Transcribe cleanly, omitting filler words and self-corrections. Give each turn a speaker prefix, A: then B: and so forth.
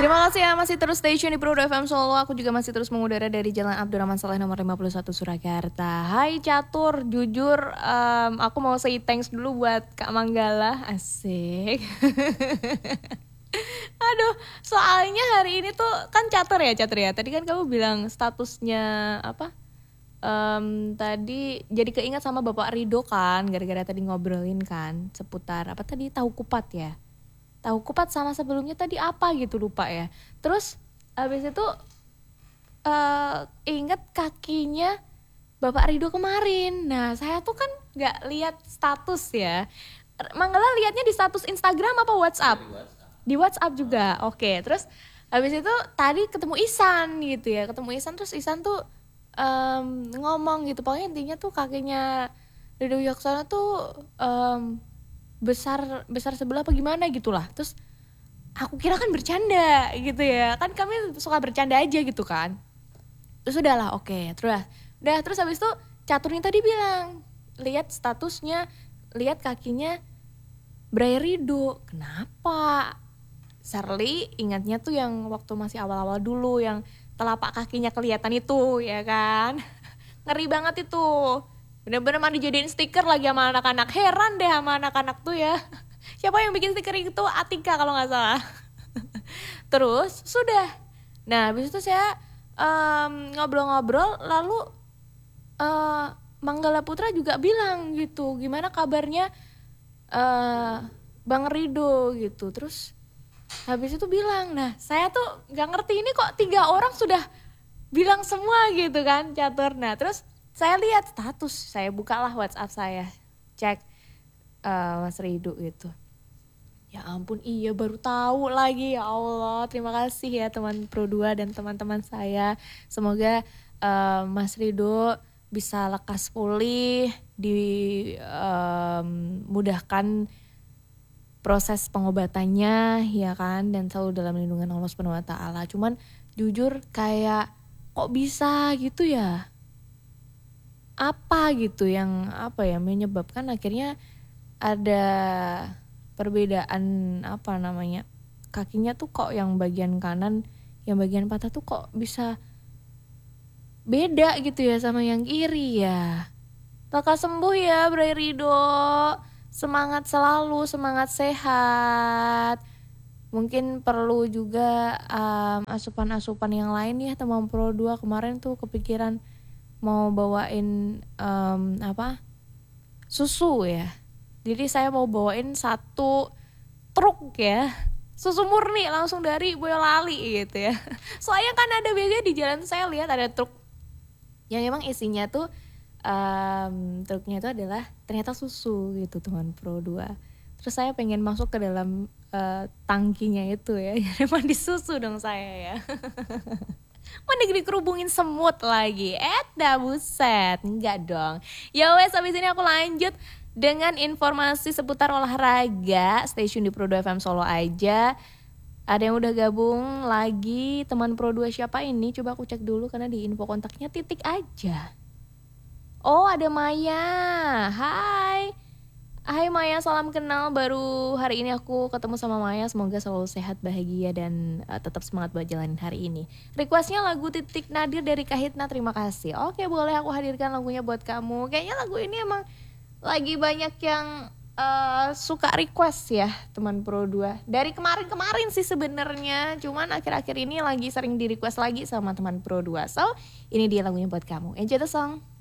A: Terima kasih ya masih terus stay tune di Pro FM Solo. Aku juga masih terus mengudara dari Jalan Abdurrahman Saleh nomor 51 Surakarta. Hai Catur, jujur aku mau say thanks dulu buat Kak Manggala. Asik. Aduh, soalnya hari ini tuh kan Catur ya. Tadi kan kamu bilang statusnya apa? Tadi jadi keingat sama Bapak Rido kan, gara-gara tadi ngobrolin kan seputar apa tadi, tahu kupat ya. Tahu kupat sama sebelumnya tadi apa gitu lupa ya. Terus habis itu inget kakinya Bapak Rido kemarin. Nah saya tuh kan nggak lihat status ya. Manggala lihatnya di status Instagram apa WhatsApp? Di WhatsApp juga. Oke. Terus habis itu tadi ketemu Ihsan gitu ya. Ketemu Ihsan terus Ihsan tuh ngomong gitu. Pokoknya intinya tuh kakinya Rido Wicaksono tuh besar sebelah apa gimana gitulah. Terus aku kira kan bercanda gitu ya, kan kami suka bercanda aja gitu kan. Terus udahlah oke. Terus habis itu Caturnya tadi bilang lihat statusnya, lihat kakinya Bray Rido. Kenapa? Sarli ingatnya tuh yang waktu masih awal-awal dulu yang telapak kakinya kelihatan itu ya kan. Ngeri banget itu. Bener-bener mah dijadiin stiker lagi sama anak-anak. Heran deh sama anak-anak tuh ya. Siapa yang bikin stiker itu? Atika kalau gak salah. Terus sudah. Nah habis itu saya ngobrol-ngobrol. Lalu Manggala Putra juga bilang gitu. Gimana kabarnya Bang Rido gitu. Terus habis itu bilang. Nah saya tuh gak ngerti ini kok 3 orang sudah bilang semua gitu kan Catur. Nah terus saya lihat status, saya bukalah WhatsApp saya, cek Mas Rido gitu. Ya ampun iya baru tahu lagi ya Allah. Terima kasih ya teman Pro 2 dan teman-teman saya. Semoga Mas Rido bisa lekas pulih, dimudahkan proses pengobatannya ya kan. Dan selalu dalam lindungan Allah Subhanahu wa Ta'ala. Cuman jujur kayak kok bisa gitu ya. Apa gitu yang menyebabkan akhirnya ada perbedaan kakinya tuh kok yang bagian kanan, yang bagian patah tuh kok bisa beda gitu ya sama yang kiri ya. Lekas sembuh ya Bray Rido, semangat selalu, semangat sehat. Mungkin perlu juga asupan-asupan yang lain ya teman Pro 2. Kemarin tuh kepikiran mau bawain susu ya. Jadi saya mau bawain 1 truk ya, susu murni langsung dari Boyolali gitu ya. Soalnya kan ada biasanya di jalan saya lihat ada truk yang memang isinya tuh truknya itu adalah ternyata susu gitu teman Pro 2. Terus saya pengen masuk ke dalam tangkinya itu ya. Jadi mandi susu dong saya ya. Mana dikerubungin semut lagi. Dah buset. Enggak dong. Ya wes habis ini aku lanjut dengan informasi seputar olahraga. Stay tune di Pro 2 FM Solo aja. Ada yang udah gabung lagi. Teman Pro 2 siapa ini? Coba aku cek dulu karena di info kontaknya titik aja. Oh ada Maya. Hai Maya, salam kenal. Baru hari ini aku ketemu sama Maya. Semoga selalu sehat, bahagia, dan tetap semangat buat jalanin hari ini. Requestnya lagu Titik Nadir dari Kahitna. Terima kasih. Oke, boleh aku hadirkan lagunya buat kamu. Kayaknya lagu ini emang lagi banyak yang suka request ya teman Pro 2. Dari kemarin sih sebenarnya. Cuman akhir-akhir ini lagi sering di request lagi sama teman Pro 2. So, ini dia lagunya buat kamu. Enjoy the song.